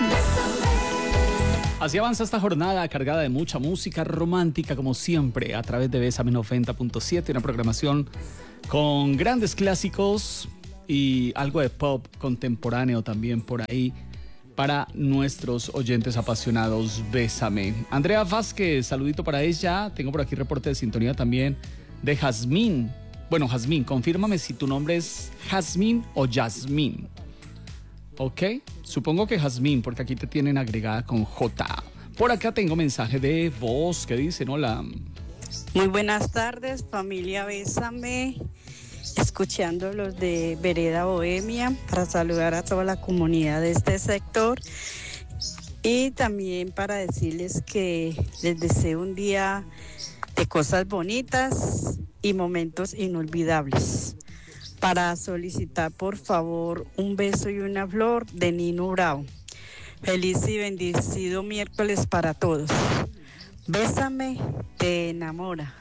Así avanza esta jornada cargada de mucha música romántica, como siempre, a través de Bésame 90.7, una programación con grandes clásicos y algo de pop contemporáneo también por ahí para nuestros oyentes apasionados. Bésame. Andrea Vázquez, saludito para ella. Tengo por aquí reporte de sintonía también de Jazmín. Bueno, Jazmín, confírmame si tu nombre es Jazmín o Yasmín. Ok, supongo que Jazmín, porque aquí te tienen agregada con J. Por acá tengo mensaje de voz que dicen: hola. Muy buenas tardes, familia Bésame. Escuchando los de Vereda Bohemia para saludar a toda la comunidad de este sector y también para decirles que les deseo un día de cosas bonitas y momentos inolvidables. Para solicitar, por favor, un beso y una flor de Nino Bravo. Feliz y bendecido miércoles para todos. Bésame, te enamora.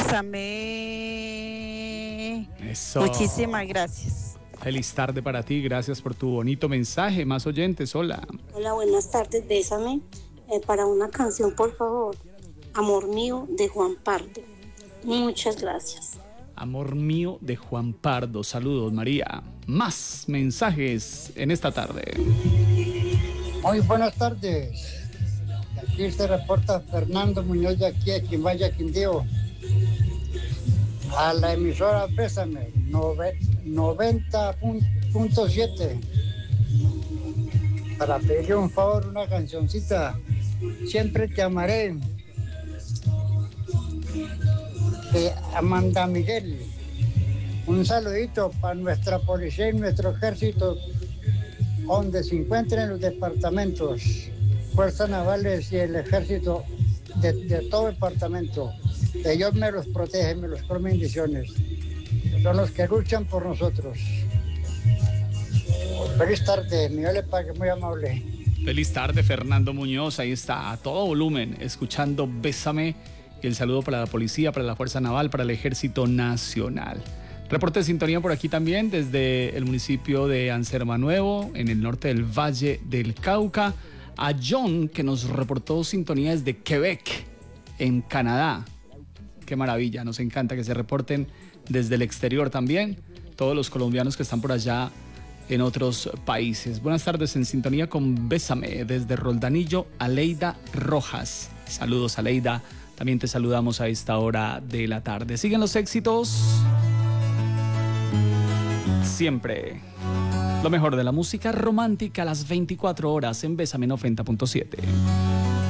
Bésame. Eso. Muchísimas gracias. Feliz tarde para ti, gracias por tu bonito mensaje. Más oyentes, hola. Hola, buenas tardes, Bésame. Para una canción, por favor. Amor mío, de Juan Pardo. Muchas gracias. Amor mío, de Juan Pardo. Saludos, María. Más mensajes en esta tarde. Muy buenas tardes. Aquí se reporta Fernando Muñoz de aquí, a Quimbaya, Quindío. A la emisora Bésame 90.7 para pedirle un favor, una cancioncita. Siempre te amaré, de Amanda Miguel. Un saludito para nuestra policía y nuestro ejército, donde se encuentren los departamentos, fuerzas navales y el ejército de todo departamento. Que Dios me los protege, me los colme bendiciones. Son los que luchan por nosotros. Feliz tarde, Miguel le pague, muy amable. Feliz tarde, Fernando Muñoz. Ahí está, a todo volumen, escuchando Bésame. Y el saludo para la policía, para la Fuerza Naval, para el Ejército Nacional. Reporte de sintonía por aquí también, desde el municipio de Anserma Nuevo, en el norte del Valle del Cauca. A John, que nos reportó sintonía desde Quebec, en Canadá. Qué maravilla, nos encanta que se reporten desde el exterior también, todos los colombianos que están por allá en otros países. Buenas tardes, en sintonía con Bésame, desde Roldanillo, Aleida Rojas. Saludos, Aleida, también te saludamos a esta hora de la tarde. Siguen los éxitos. Siempre lo mejor de la música romántica a las 24 horas en Bésame 90.7.